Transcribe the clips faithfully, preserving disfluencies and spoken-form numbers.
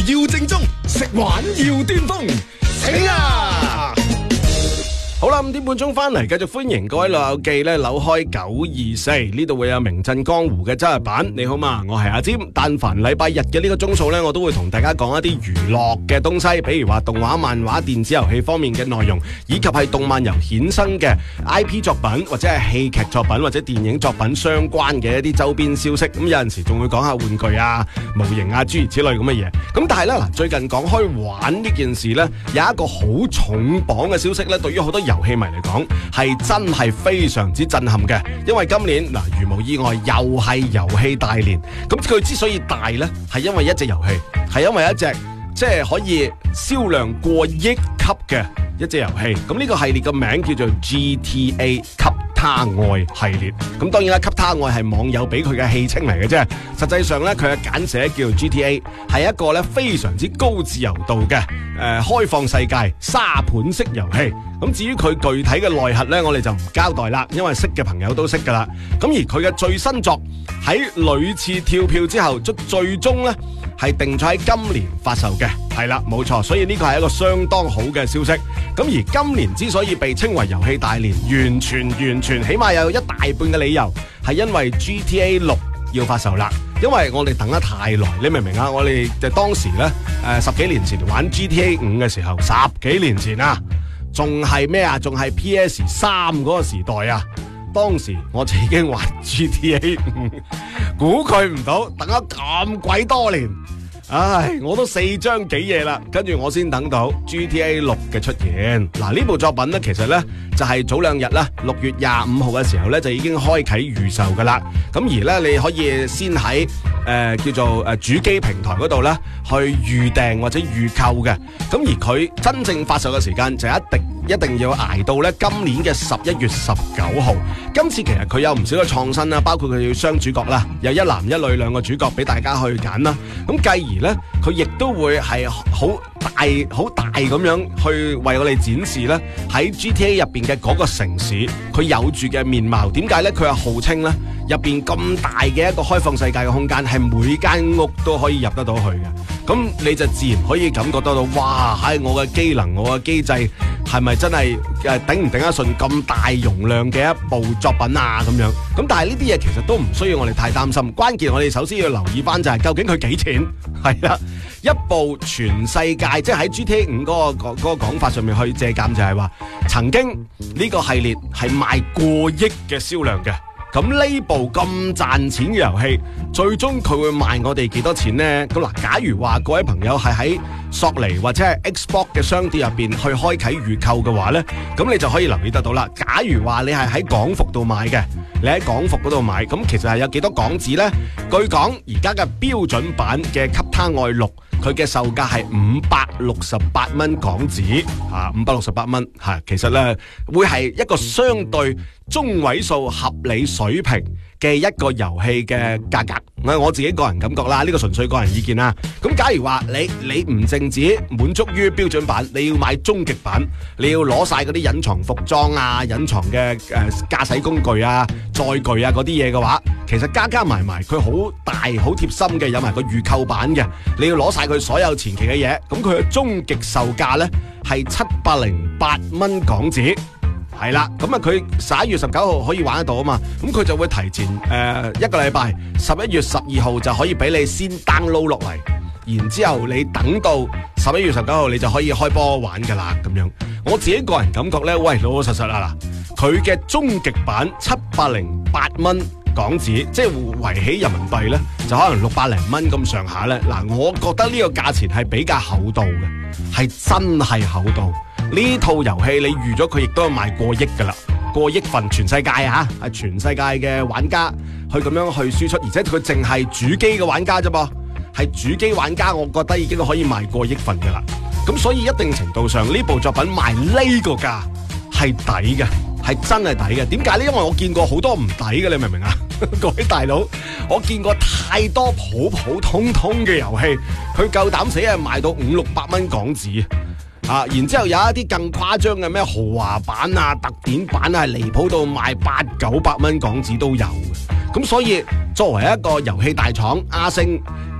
要正宗，食玩要端風，醒啊！好啦，五點半鐘翻嚟，繼續歡迎各位老友記咧，扭開九二四呢度會有名震江湖嘅周日版。你好嘛，我係阿尖。但凡禮拜日嘅呢個鐘數咧，我都會同大家講一啲娛樂嘅東西，比如話動畫、漫畫、電子遊戲方面嘅內容，以及係動漫由衍生嘅 I P 作品或者係戲劇作品或者電影作品相關嘅一啲周邊消息。咁有陣時仲會講下玩具啊、模型啊諸如此類咁嘅嘢。咁但係咧嗱，最近講開玩呢件事咧，有一個好重磅嘅消息咧，對於好多遊戲迷嚟講係真係非常之震撼嘅，因為今年嗱如無意外又係遊戲大年。咁佢之所以大呢，係因為一隻遊戲，係因為一隻即係可以銷量過億級嘅一隻遊戲。咁呢個系列嘅名叫做 G T A 給他愛系列。咁當然啦，給他愛係網友俾佢嘅戲稱嚟嘅啫。實際上呢，佢嘅簡寫叫 G T A， 係一個咧非常之高自由度嘅誒、呃、開放世界沙盤式遊戲。咁至於佢具體嘅內核呢，我哋就唔交代啦，因為識嘅朋友都識噶啦。咁而佢嘅最新作喺屢次跳票之後，最最終呢係定咗喺今年發售嘅，係啦，冇錯。所以呢個係一個相當好嘅消息。咁而今年之所以被稱為遊戲大年，完全完全起碼有一大半嘅理由係因為 G T A 六要發售啦。因為我哋等得太耐，你明唔明啊？我哋就當時呢，誒、呃、十幾年前玩 G T A 五嘅時候，十幾年前啊。仲係咩啊？仲係 P S 三嗰個時代啊！當時我就已經玩 G T A 五，估佢唔到，等咗咁鬼多年，唉，我都四張幾嘢啦，跟住我先等到 G T A 六嘅出現。嗱，呢部作品呢，其實呢就係、是、早兩日啦，六月廿五號嘅時候呢，就已經開啟預售噶啦。咁而呢，你可以先喺誒、呃、叫做誒主機平台嗰度呢去預訂或者預購嘅。咁而佢真正發售嘅時間就一定一定要捱到咧今年嘅十一月十九號。今次其實佢有唔少嘅創新啦，包括佢要雙主角啦，有一男一女兩個主角俾大家去揀啦。咁繼而咧，佢亦都會係好大好大咁樣去為我哋展示咧喺 G T A 入邊嘅嗰個城市佢有住嘅面貌。點解咧？佢係號稱咧入邊咁大嘅一個開放世界嘅空間，係每間屋都可以入得到去嘅。咁你就自然可以感覺得到，哇！喺我嘅機能，我嘅機制係咪真係誒頂唔頂得順咁大容量嘅一部作品啊？咁樣咁，但係呢啲嘢其實都唔需要我哋太擔心。關鍵我哋首先要留意翻就係究竟佢幾錢？係啦，一部全世界即係喺 G T A 五嗰個嗰、嗰個講法上面去借鑑，就係話曾經呢個系列係賣過億嘅銷量嘅。咁呢部咁賺錢嘅遊戲，最終佢會賣我哋幾多錢呢？咁嗱，假如話各位朋友係喺索尼或者係 Xbox 嘅商店入邊去開啟預購嘅話呢，咁你就可以留意得到啦。假如話你係喺港服度買嘅，你喺港服嗰度買，咁其實係有幾多港紙呢？據講而家嘅標準版嘅《給他愛六》，佢嘅售價係五百六十八蚊港紙，吓五百六十八蚊，吓其實呢會係一個相對中位數合理水平嘅一個遊戲嘅價格。我我自己個人感覺啦，呢個純粹個人意見啦。咁假如話你你唔淨止滿足於標準版，你要買終極版，你要攞晒嗰啲隱藏服裝啊、隱藏嘅誒駕駛工具啊、載具啊嗰啲嘢嘅話，其實加加埋埋佢好大好貼心嘅，有埋個預購版嘅，你要攞晒佢所有前期嘅嘢，咁佢嘅終極售價呢係七百零八蚊港紙。係啦，咁啊佢十一月十九號可以玩得到啊嘛，咁佢就會提前誒、呃、一個禮拜，十一月十二號就可以俾你先 download 落嚟，然之後你等到十一月十九號你就可以開波玩噶啦咁樣。我自己個人感覺呢，喂老老實實啊嗱，佢嘅終極版七百零八蚊港紙，即係圍起人民幣呢，就可能六百零蚊咁上下呢。嗱，我覺得呢個價錢係比較厚道嘅，係真係厚道。呢套遊戲你預咗佢亦都係賣過億噶啦，過億份全世界吓，係全世界嘅玩家去咁樣去輸出，而且佢淨係主機嘅玩家啫噃，係主機玩家，我覺得已經可以賣過億份噶啦。咁所以一定程度上呢部作品賣呢個價係抵嘅，係真係抵嘅。點解呢？因為我見過好多唔抵嘅，你明唔明啊？各位大佬，我見過太多普普通通嘅遊戲，佢夠膽死係賣到五六百蚊港紙。啊，然之後有一啲更誇張嘅咩豪華版啊、特典版啊，離譜到賣八九百蚊港紙都有嘅。咁所以作為一個遊戲大廠，阿星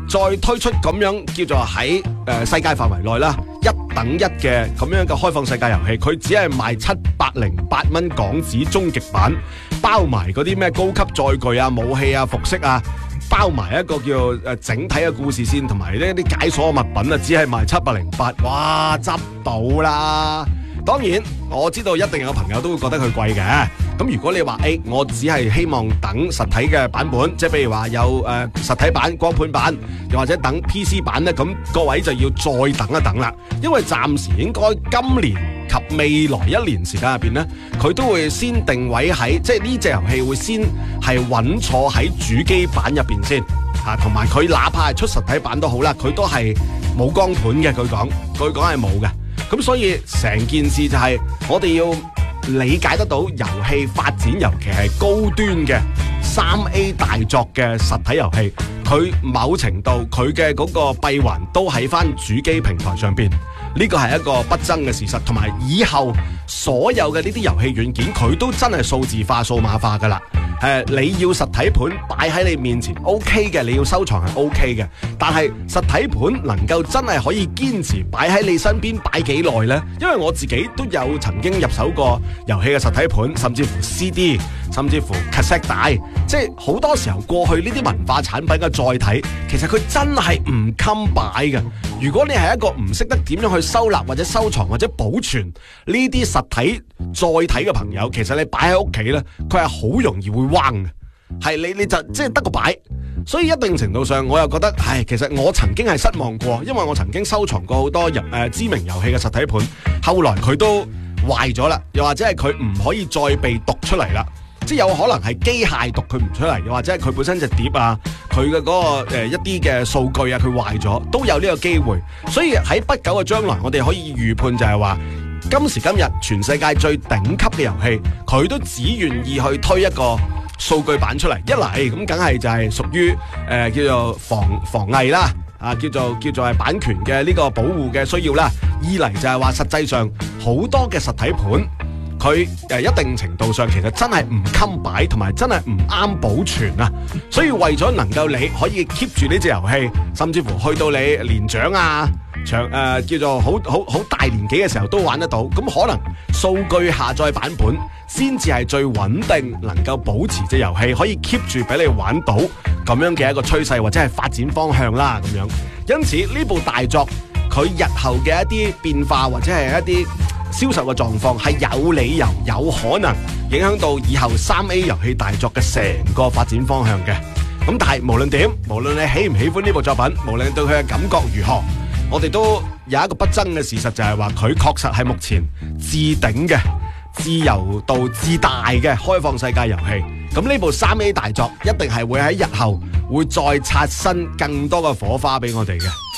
再推出咁樣叫做喺誒、呃、世界範圍內啦，一等一嘅咁樣嘅開放世界遊戲，佢只係賣七百零八蚊港紙終極版，包埋嗰啲咩高級載具啊、武器啊、服飾啊，包埋一個叫做誒整體嘅故事線同埋呢啲解鎖物品啊，只係賣七百零八，哇，執到啦！當然我知道一定有朋友都會覺得佢貴嘅。咁如果你話誒、欸，我只係希望等實體嘅版本，即係譬如話有誒、呃、實體版、光盤版，又或者等 P C 版咧，咁各位就要再等一等啦。因為暫時應該今年及未來一年時間入邊咧，佢都會先定位喺，即係呢隻遊戲會先係穩坐喺主機版入邊先嚇，同埋佢哪怕係出實體版都好啦，佢都係冇光盤嘅。據講，據講係冇嘅。咁所以成件事就係我哋要理解得到遊戲發展，尤其係高端嘅三 A 大作嘅實體遊戲，佢某程度佢嘅嗰個閉環都喺翻主機平台上邊，呢個係一個不爭嘅事實。同埋以後所有嘅呢啲遊戲軟件，佢都真係數字化、數碼化噶啦。誒、呃，你要實體盤擺喺你面前 OK 嘅，你要收藏係 OK 嘅，但係實體盤能夠真係可以堅持擺喺你身邊擺幾耐呢？因為我自己都有曾經入手過遊戲嘅實體盤，甚至乎 C D， 甚至乎 cassette 帶，即係好多時候過去呢啲文化產品嘅載體，其實佢真係唔襟擺嘅。如果你係一個唔識得點樣去收納或者收藏或者保存呢啲實體載體嘅朋友，其實你擺喺屋企呢，佢係好容易會彎嘅，係你你就即係得個擺。所以一定程度上，我又覺得，唉，其實我曾經係失望過，因為我曾經收藏過好多入誒、呃、知名遊戲嘅實體盤，後來佢都壞咗啦，又或者係佢唔可以再被讀出嚟啦。即係有可能係機械讀佢唔出嚟，又或者係佢本身隻碟啊，佢嘅嗰個誒、呃、一啲嘅數據啊，佢壞咗都有呢個機會。所以喺不久嘅將來，我哋可以預判就係話，今時今日全世界最頂級嘅遊戲，佢都只願意去推一個數據版出嚟。一嚟咁梗係就係屬於誒叫做防防偽啦，啊叫做叫做係版權嘅呢個保護嘅需要啦。二嚟就係話實際上好多嘅實體盤，佢誒一定程度上其實真係唔襟擺，同埋真係唔啱保存啊！所以為咗能夠你可以 keep 住呢隻遊戲，甚至乎去到你年長啊、長誒、呃、叫做好好好大年紀嘅時候都玩得到，咁可能數據下載版本先至係最穩定，能夠保持隻遊戲可以 keep 住俾你玩到咁樣嘅一個趨勢或者係發展方向啦咁樣。因此呢部大作佢日後嘅一啲變化或者係一啲銷售嘅狀況係有理由、有可能影響到以後三 A 遊戲大作嘅成個發展方向嘅。咁但係無論點，無論你喜唔喜歡呢部作品，無論你對佢嘅感覺如何，我哋都有一個不爭嘅事實，就係話佢確實係目前至頂嘅、自由度至大嘅開放世界遊戲。咁呢部三 A 大作一定係會喺日後會再刷新更多嘅火花俾我哋嘅。